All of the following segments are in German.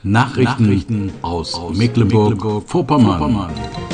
Nachrichten aus Mecklenburg-Vorpommern.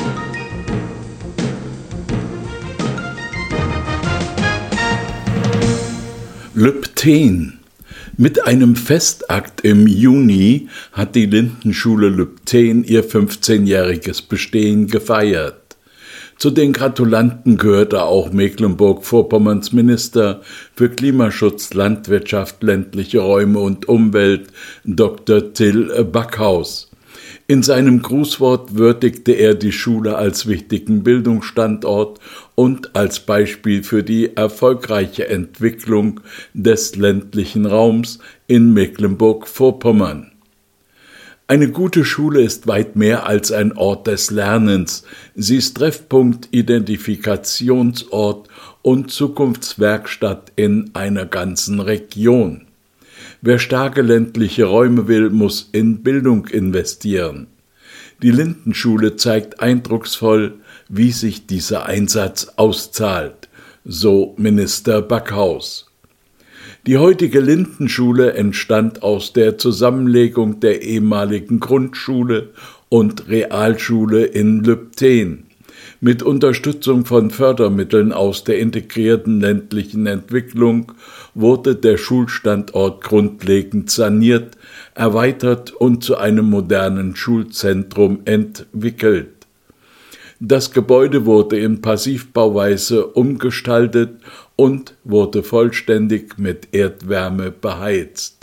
Lübtheen. Mit einem Festakt im Juni hat die Lindenschule Lübtheen ihr 15-jähriges Bestehen gefeiert. Zu den Gratulanten gehörte auch Mecklenburg-Vorpommerns Minister für Klimaschutz, Landwirtschaft, ländliche Räume und Umwelt, Dr. Till Backhaus. In seinem Grußwort würdigte er die Schule als wichtigen Bildungsstandort und als Beispiel für die erfolgreiche Entwicklung des ländlichen Raums in Mecklenburg-Vorpommern. Eine gute Schule ist weit mehr als ein Ort des Lernens. Sie ist Treffpunkt, Identifikationsort und Zukunftswerkstatt in einer ganzen Region. Wer starke ländliche Räume will, muss in Bildung investieren. Die Lindenschule zeigt eindrucksvoll, wie sich dieser Einsatz auszahlt, so Minister Backhaus. Die heutige Lindenschule entstand aus der Zusammenlegung der ehemaligen Grundschule und Realschule in Lübtheen. Mit Unterstützung von Fördermitteln aus der integrierten ländlichen Entwicklung wurde der Schulstandort grundlegend saniert, erweitert und zu einem modernen Schulzentrum entwickelt. Das Gebäude wurde in Passivbauweise umgestaltet und wurde vollständig mit Erdwärme beheizt.